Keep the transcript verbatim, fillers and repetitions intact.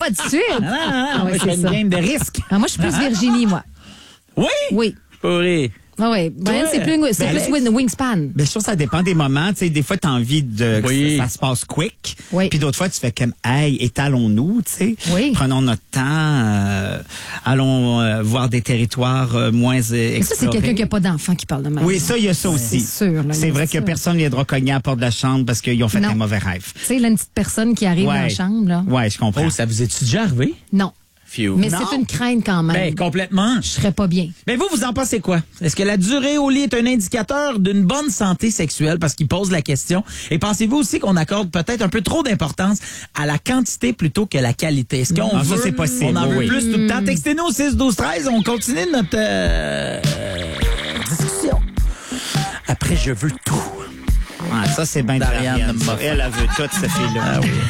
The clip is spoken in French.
pas de suite. Ah, ah, ah, Ah ouais, moi, je c'est fais une ça. game de risque. Ah, moi, je suis plus Virginie, moi. Oui? Oui. Pourri. Ah oui. Brian, Toi, c'est plus, c'est ben, plus Alex- win- wingspan. Ben, je trouve que ça dépend des moments. Tu sais, des fois, tu as envie de que Oui. ça, ça se passe quick. Oui. Puis d'autres fois, tu fais comme, hey, étalons-nous, tu sais. Oui. Prenons notre temps. euh, allons euh, voir des territoires euh, moins euh, Mais ça, c'est explorés. quelqu'un qui n'a pas d'enfant qui parle de même. Oui, ça, il y a ça aussi. C'est sûr, là, C'est là, vrai c'est que sûr. personne ne viendra cogner à la porte de la chambre parce qu'ils ont fait Non. un mauvais rêve. Tu sais, là, une petite personne qui arrive dans la Ouais. chambre, là. Ouais, je comprends. Oh, ça vous est-tu déjà arrivé? Non. Phew. Mais Non. c'est une crainte quand même. Ben, complètement. Je serais pas bien. Mais vous, vous en pensez quoi? Est-ce que la durée au lit est un indicateur d'une bonne santé sexuelle? Parce qu'il pose la question. Et pensez-vous aussi qu'on accorde peut-être un peu trop d'importance à la quantité plutôt que la qualité? Est-ce qu'on Ah, ça, veut, c'est possible, on en veut oui. plus tout le temps? Textez-nous au six douze treize. On continue notre euh, discussion. Après, je veux tout. Ah, ça, c'est bien D'Ariane Dariane. ça. Moffat. Elle, elle veut tout, cette fille-là. Ah oui.